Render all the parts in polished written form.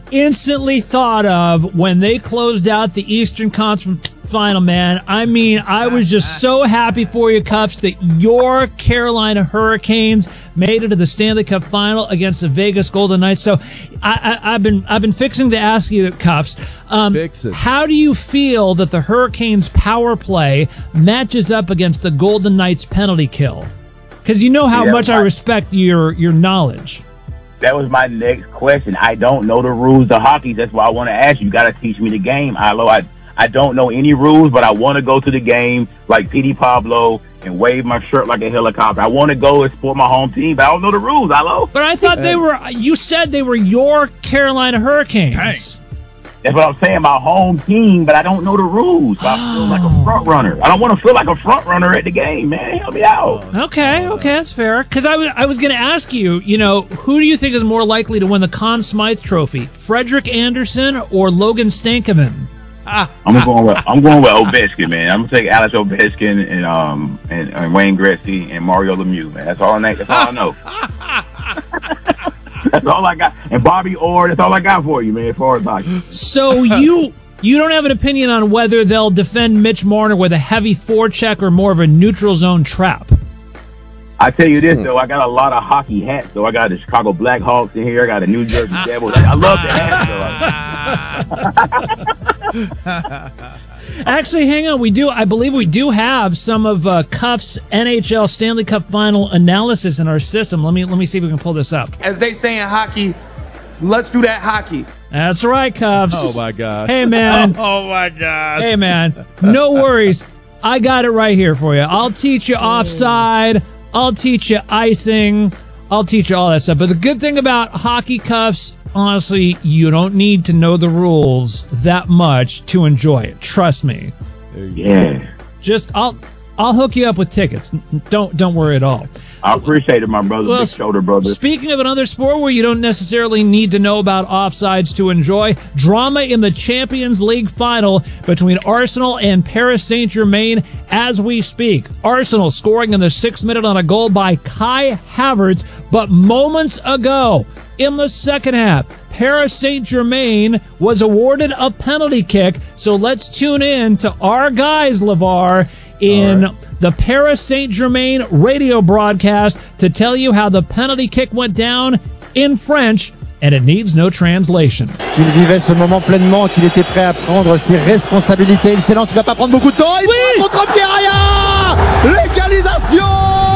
instantly thought of when they closed out the Eastern Conference Final, man. I mean, I was just so happy for you, Cuffs, that your Carolina Hurricanes made it to the Stanley Cup Final against the Vegas Golden Knights. So I've been fixing to ask you, Cuffs, how do you feel that the Hurricanes' power play matches up against the Golden Knights' penalty kill? Because you know how much I respect your knowledge. That was my next question. I don't know the rules of hockey. That's why I want to ask you. You got to teach me the game, Ilo. I don't know any rules, but I want to go to the game like P.D. Pablo and wave my shirt like a helicopter. I want to go and support my home team, but I don't know the rules, Ilo. But I thought you said they were your Carolina Hurricanes. Dang. That's what I'm saying, my home team, but I don't know the rules. So I feel like a front runner. I don't want to feel like a front runner at the game, man. Help me out. Okay, that's fair. Because I was going to ask you, who do you think is more likely to win the Conn Smythe Trophy, Frederik Andersen or Logan Stankoven? I'm going with Ovechkin, man. I'm gonna take Alex Ovechkin and Wayne Gretzky and Mario Lemieux, man. That's all I know. That's all I got. And Bobby Orr, that's all I got for you, man, as far as hockey. So you don't have an opinion on whether they'll defend Mitch Marner with a heavy forecheck or more of a neutral zone trap? I tell you this, though, I got a lot of hockey hats. So I got the Chicago Blackhawks in here. I got the New Jersey Devils. I love the hats, though. Actually, hang on. I believe we do have some of Cuff's NHL Stanley Cup Final analysis in our system. Let me see if we can pull this up. As they say in hockey, let's do that hockey. That's right, Cuffs. Oh, my gosh. Hey, man. Oh, my gosh. Hey, man. No worries. I got it right here for you. I'll teach you offside. I'll teach you icing. I'll teach you all that stuff. But the good thing about hockey, Cuffs, honestly, you don't need to know the rules that much to enjoy it. Trust me. Yeah. Just I'll hook you up with tickets. Don't worry at all. I appreciate it, my brother. Big shoulder brother. Speaking of another sport where you don't necessarily need to know about offsides to enjoy, drama in the Champions League final between Arsenal and Paris Saint-Germain as we speak. Arsenal scoring in the 6th minute on a goal by Kai Havertz, but moments ago in the second half, Paris Saint-Germain was awarded a penalty kick. So let's tune in to our guys, LeVar, in the Paris Saint-Germain radio broadcast to tell you how the penalty kick went down in French, and it needs no translation. Qu'il vivait ce moment pleinement, qu'il était prêt à prendre ses responsabilités. Il s'élance, il va pas prendre beaucoup de temps. Il contre Pierre. L'égalisation.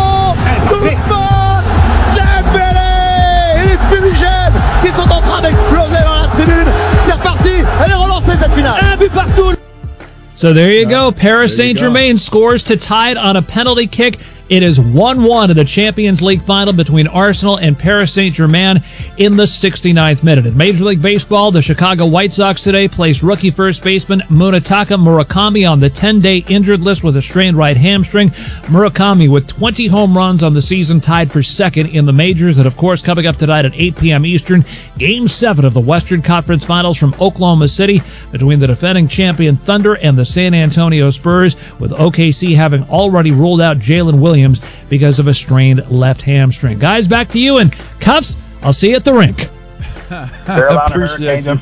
Doucement. Dembélé. Et les fumigènes qui sont en train d'exploser dans la tribune. C'est reparti. Elle est relancée cette finale. Un but partout. So there you go. Paris Saint-Germain scores to tie it on a penalty kick. It is 1-1 in the Champions League final between Arsenal and Paris Saint-Germain in the 69th minute. In Major League Baseball, the Chicago White Sox today placed rookie first baseman Munetaka Murakami on the 10-day injured list with a strained right hamstring. Murakami, with 20 home runs on the season, tied for second in the majors. And, of course, coming up tonight at 8 p.m. Eastern, Game 7 of the Western Conference Finals from Oklahoma City between the defending champion Thunder and the San Antonio Spurs, with OKC having already ruled out Jalen Williams because of a strained left hamstring. Guys, back to you, and Cuffs, I'll see you at the rink. Appreciate you.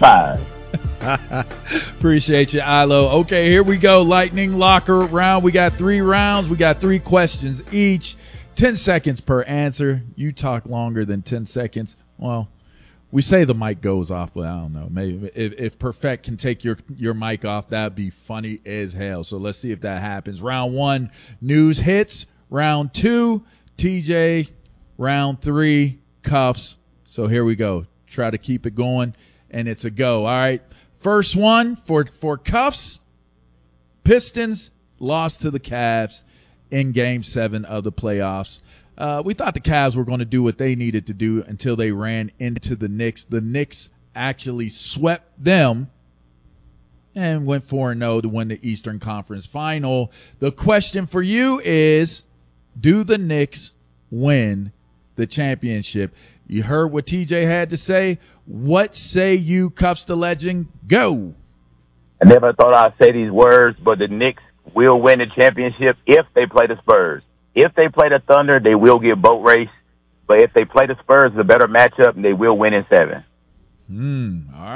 5. Appreciate you, Ilo. Okay, here we go. Lightning Locker round. We got 3 rounds. We got 3 questions each. 10 seconds per answer. You talk longer than 10 seconds. Well, we say the mic goes off, but I don't know. Maybe if Perfect can take your mic off, that'd be funny as hell. So let's see if that happens. Round 1, news hits. Round 2, TJ. Round 3, Cuffs. So here we go. Try to keep it going, and it's a go. All right. First one for Cuffs. Pistons lost to the Cavs in Game 7 of the playoffs. We thought the Cavs were going to do what they needed to do until they ran into the Knicks. The Knicks actually swept them and went 4-0 to win the Eastern Conference Final. The question for you is, do the Knicks win the championship? You heard what TJ had to say. What say you, Cuffs the Legend? Go. I never thought I'd say these words, but the Knicks will win the championship if they play the Spurs. If they play the Thunder, they will get boat race. But if they play the Spurs, it's a better matchup, and they will win in 7. All right.